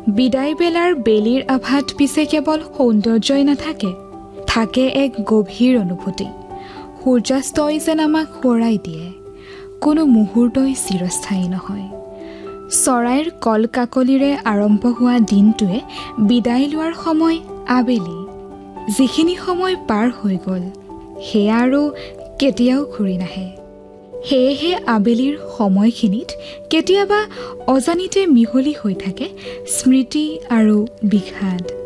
বিদায় বেলাৰ বেলিৰ আভাত পিছে কেৱল সৌন্দৰ্যই নাথাকে, থাকে এক গভীৰ অনুভূতি। সূৰ্যাস্তই যেন আমাক সোঁৱৰাই দিয়ে, কোনো মুহূৰ্তই চিৰস্থায়ী নহয়। চৰাইৰ কলকাকলিৰে আৰম্ভ হোৱা দিনটোৱে বিদায় লোৱাৰ সময় আবেলি। যিখিনি সময় পাৰ হৈ গ'ল সেয়া আৰু কেতিয়াও ঘূৰি নাহে। সেয়েহে আবেলিৰ সময়খিনিত কেতিয়াবা অজানিতে মিহলি হৈ থাকে স্মৃতি আৰু বিষাদ।